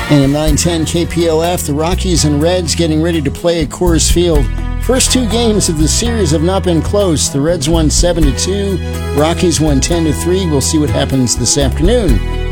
AM 910 KPOF, the Rockies and Reds getting ready to play at Coors Field. First two games of the series have not been close. The Reds won 7-2, Rockies won 10-3. We'll see what happens this afternoon.